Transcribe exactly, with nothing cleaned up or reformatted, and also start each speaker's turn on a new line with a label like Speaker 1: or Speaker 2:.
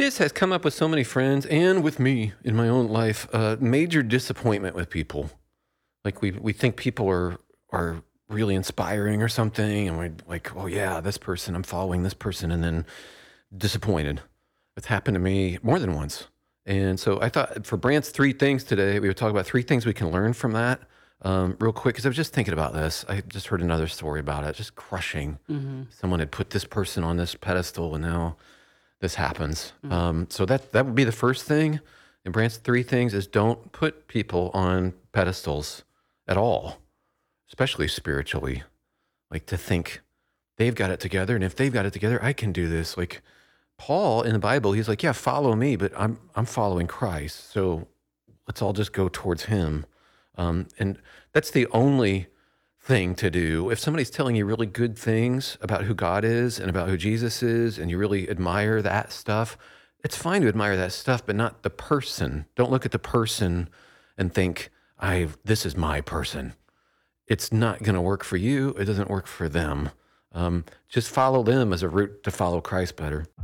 Speaker 1: This has come up with so many friends and with me in my own life. Uh, major disappointment with people. Like we we think people are are really inspiring or something, and we're like, oh yeah, this person, I'm following this person, and then disappointed. It's happened to me more than once. And so I thought for Brant's three things today, we would talk about three things we can learn from that um, real quick, because I was just thinking about this. I just heard another story about it, just crushing.
Speaker 2: Mm-hmm.
Speaker 1: Someone had put this person on this pedestal, and now this happens.
Speaker 2: Mm-hmm.
Speaker 1: Um, so that that would be the first thing. And Brant's three things is don't put people on pedestals at all, especially spiritually. Like to think they've got it together, and if they've got it together, I can do this. Like Paul in the Bible, he's like, yeah, follow me, but I'm I'm following Christ. So let's all just go towards him. Um, and that's the only thing to do. If somebody's telling you really good things about who God is and about who Jesus is, and you really admire that stuff, it's fine to admire that stuff, but not the person. Don't look at the person and think, I this is my person. It's not going to work for you. It doesn't work for them. Um, just follow them as a route to follow Christ better.